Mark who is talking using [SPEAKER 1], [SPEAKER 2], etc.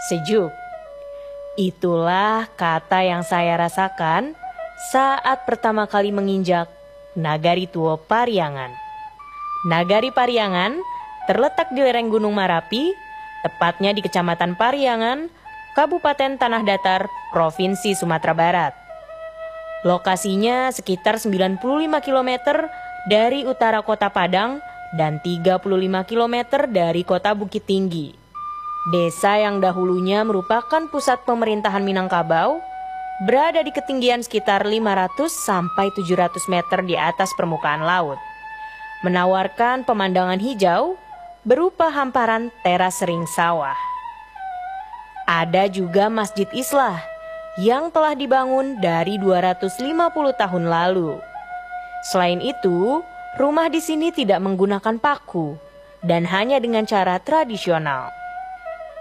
[SPEAKER 1] sejuk. Itulah kata yang saya rasakan saat pertama kali menginjak Nagari Tua Pariangan. Nagari Pariangan terletak di lereng Gunung Marapi, tepatnya di Kecamatan Pariangan, Kabupaten Tanah Datar, Provinsi Sumatera Barat. Lokasinya sekitar 95 km dari utara kota Padang dan 35 km dari kota Bukit Tinggi. Desa yang dahulunya merupakan pusat pemerintahan Minangkabau berada di ketinggian sekitar 500 sampai 700 meter di atas permukaan laut. Menawarkan pemandangan hijau berupa hamparan teras sering sawah. Ada juga Masjid Islah yang telah dibangun dari 250 tahun lalu. Selain itu, rumah di sini tidak menggunakan paku dan hanya dengan cara tradisional.